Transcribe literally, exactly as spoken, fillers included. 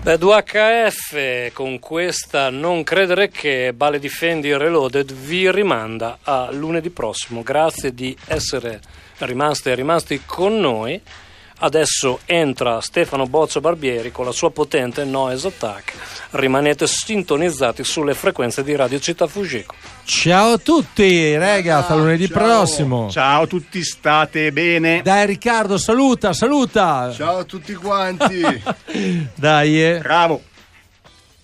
Da due acca effe con questa Non credere che Bale Difendi Reloaded vi rimanda a lunedì prossimo. Grazie di essere rimasti e rimasti con noi. Adesso entra Stefano Boccio Barbieri con la sua potente Noise Attack. Rimanete sintonizzati sulle frequenze di Radio Città Fugico. Ciao a tutti, rega, hasta lunedì ciao. prossimo. Ciao a tutti, state bene. Dai Riccardo, saluta, saluta. Ciao a tutti quanti. Dai. Eh. Bravo.